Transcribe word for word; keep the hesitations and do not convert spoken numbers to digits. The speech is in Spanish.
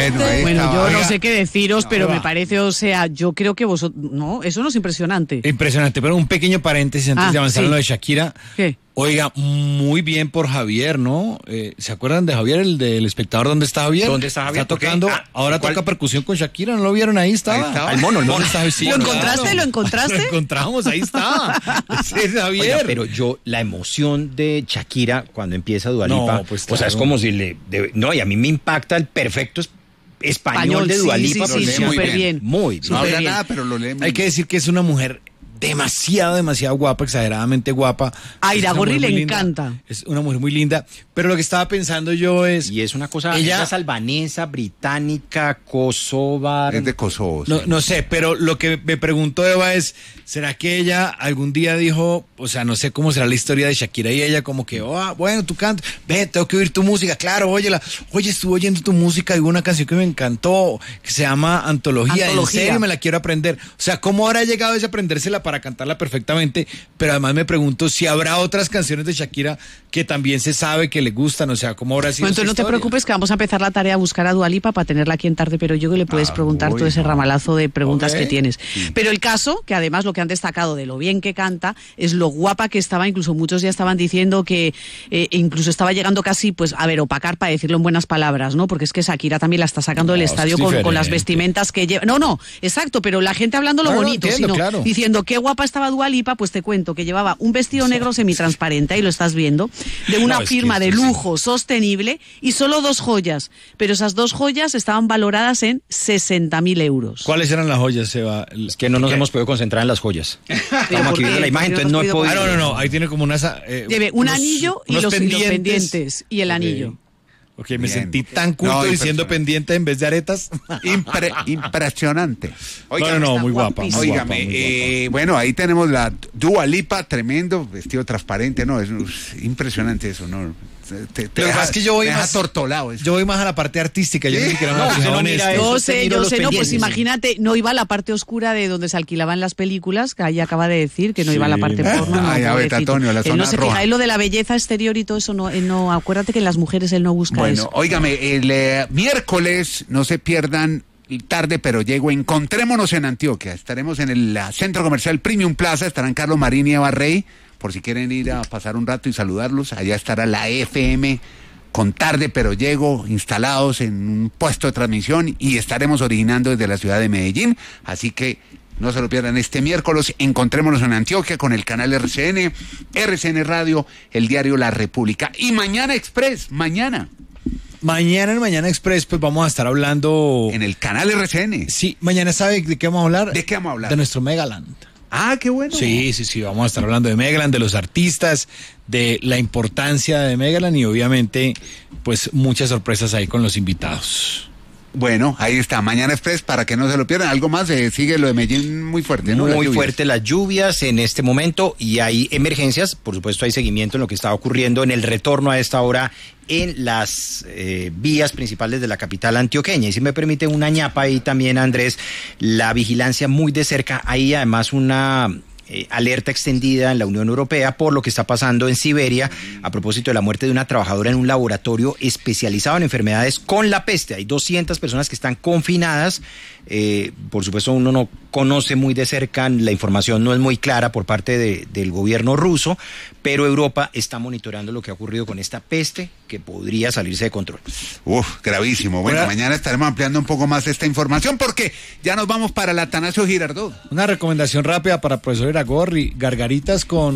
Bueno, ahí Bueno, estaba. yo Oiga, no sé qué deciros, No, pero va. me parece, o sea, yo creo que vosotros... No, eso no es impresionante. Impresionante, pero un pequeño paréntesis antes Ah, de avanzar sí. en lo de Shakira. ¿Qué? Oiga, muy bien por Javier, ¿no? Eh, ¿Se acuerdan de Javier, el del espectador? ¿Dónde está Javier? ¿Dónde está Javier? Está ¿Por qué? tocando, Ah, ahora ¿cuál? toca percusión con Shakira, ¿no lo vieron? Ahí estaba. Ahí estaba. El mono, el mono. ¿Dónde está? Sí, ¿Lo claro. encontraste? ¿Lo encontraste? Lo encontramos, ahí está. Ese es Javier. Oiga, pero yo, la emoción de Shakira cuando empieza Dua Lipa, No, pues o sea, es claro. como si le... de- no, y a mí me impacta el perfecto es- español, Español, de Dua sí, Lipa. sí, pero sí, lee muy súper bien. bien. Muy bien. No habla súper bien. nada, pero lo lee muy Hay que bien. decir que es una mujer demasiado, demasiado guapa, exageradamente guapa. A Es una Iragorri mujer le muy linda. encanta. Es una mujer muy linda, pero lo que estaba pensando yo es... Y es una cosa, Ella- ella es albanesa, británica, kosovar. Es de Kosovo. No, sí. no sé, pero lo que me preguntó Eva es, ¿será que ella algún día dijo, o sea, no sé cómo será la historia de Shakira y ella como que, oh, bueno, tú cantas, ve, tengo que oír tu música, claro, óyela, oye, estuve oyendo tu música y hubo una canción que me encantó, que se llama Antología, Antología. en serio me la quiero aprender. O sea, ¿cómo habrá llegado ella a aprendérsela para cantarla perfectamente? Pero además me pregunto si habrá otras canciones de Shakira que también se sabe que le gustan, o sea, ¿cómo habrá sido Bueno, esa entonces no te historia? preocupes que vamos a empezar la tarea a buscar a Dua Lipa para tenerla aquí en Tarde, pero yo que le puedes Ah, preguntar todo uy, ese no. ramalazo de preguntas Ok. que tienes. Pero el caso, que además lo que han destacado de lo bien que canta, es lo guapa que estaba, incluso muchos ya estaban diciendo que eh, incluso estaba llegando casi, pues, a ver, opacar para decirlo en buenas palabras, ¿no? Porque es que Shakira también la está sacando del No, estadio es con, con las diferente. vestimentas que lleva. No, no, exacto, pero la gente hablando lo Claro, bonito, entiendo, sino claro. diciendo qué guapa estaba Dua Lipa, pues te cuento que llevaba un vestido negro semitransparente, ahí lo estás viendo, de una No, es que firma de esto sí. lujo sostenible y solo dos joyas, pero esas dos joyas estaban valoradas en sesenta mil euros. ¿Cuáles eran las joyas, Eva? Es que no nos ¿Qué? hemos podido concentrar en las joyas. Estamos ¿por aquí qué? viendo la imagen, ¿Por qué entonces no no he te has podido... podido- Ah, no, no, no, ahí tiene como unas... eh, Lleve un unos- anillo y unos los, y los pendientes y el Ok. anillo. Ok, me Bien. sentí tan culto No, diciendo impresionante. pendiente en vez de aretas. Impre- impresionante. no, no, no, está muy guapa. guapísima. Muy guapa, Óigame, muy eh, bueno, ahí tenemos la Dua Lipa, tremendo, vestido transparente, ¿no? Es, es impresionante eso, ¿no? Te, te Lo que pasa es que yo voy te deja más- tortolado eso. Yo voy más a la parte artística, yo Sí. ni siquiera me No, fijaba usted no en mira esto. eso. Yo usted sé, mira yo los sé, no, pues pendientes. imagínate, no iba a la parte oscura de donde se alquilaban las películas, que ahí acaba de decir que no iba a la Sí, parte no. porno. No, Ay, a ver, pobrecito. Antonio, la Él zona no se roja. fija, él lo de la belleza exterior y todo eso, no, él no, acuérdate que en las mujeres él no busca Bueno, eso. óigame, el eh, miércoles, no se pierdan tarde, pero llego, encontrémonos en Antioquia. Estaremos en el uh, Centro Comercial Premium Plaza, estarán Carlos Marín y Eva Rey, por si quieren ir a pasar un rato y saludarlos. Allá estará la F M con Tarde, pero llego, instalados en un puesto de transmisión y estaremos originando desde la ciudad de Medellín. Así que no se lo pierdan este miércoles. Encontrémonos en Antioquia con el canal R C N, R C N Radio, el diario La República. Y Mañana Express, mañana, Mañana en Mañana Express, pues vamos a estar hablando... en el canal R C N. Sí, mañana, ¿sabe de qué vamos a hablar? ¿De qué vamos a hablar? De nuestro Megaland. Ah, qué bueno. Sí, sí, sí, vamos a estar hablando de Megaland, de los artistas, de la importancia de Megaland y obviamente, pues muchas sorpresas ahí con los invitados. Bueno, ahí está, Mañana Express, para que no se lo pierdan. Algo más, eh, sigue lo de Medellín muy fuerte, ¿no? Las Muy lluvias. fuerte las lluvias en este momento y hay emergencias, por supuesto hay seguimiento en lo que está ocurriendo en el retorno a esta hora en las eh, vías principales de la capital antioqueña. Y si me permite una ñapa ahí también, Andrés, la vigilancia muy de cerca, hay además una... Eh, alerta extendida en la Unión Europea por lo que está pasando en Siberia a propósito de la muerte de una trabajadora en un laboratorio especializado en enfermedades con la peste. Hay doscientas personas que están confinadas. Eh, por supuesto, uno no conoce muy de cerca, la información no es muy clara por parte de, del gobierno ruso, pero Europa está monitoreando lo que ha ocurrido con esta peste que podría salirse de control. Uf, gravísimo. Bueno, Una- mañana estaremos ampliando un poco más esta información porque ya nos vamos para el Atanasio Girardot. Una recomendación rápida para profesor Iragorri, gargaritas con